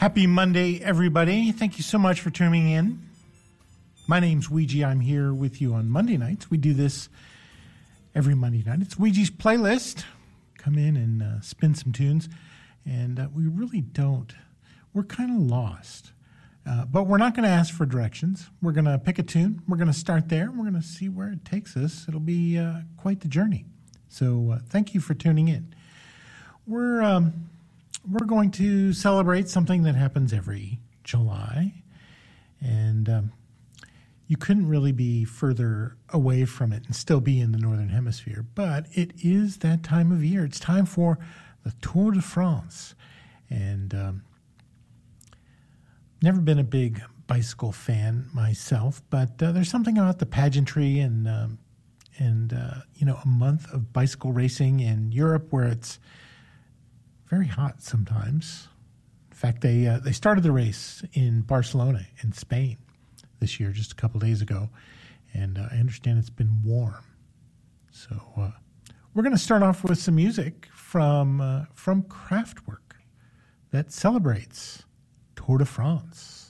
Happy Monday, everybody. Thank you so much for tuning in. My name's Ouija. I'm here with you on Monday nights. We do this every Monday night. It's Ouija's Playlist. Come in and spin some tunes. And we really don't. We're kind of lost. But we're not going to ask for directions. We're going to pick a tune. We're going to start there. We're going to see where it takes us. It'll be quite the journey. So thank you for tuning in. We're going to celebrate something that happens every July. And you couldn't really be further away from it and still be in the Northern Hemisphere. But it is that time of year. It's time for the Tour de France. And never been a big bicycle fan myself, but there's something about the pageantry and a month of bicycle racing in Europe where it's very hot sometimes. In fact, they started the race in Barcelona in Spain this year, just a couple days ago, and I understand it's been warm. So we're going to start off with some music from Kraftwerk that celebrates Tour de France.